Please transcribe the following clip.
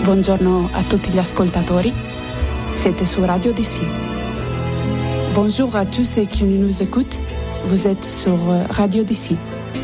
Buongiorno a tutti gli ascoltatori, siete su Radio DC. Bonjour à tous ceux qui nous écoutent, vous êtes sur Radio DC.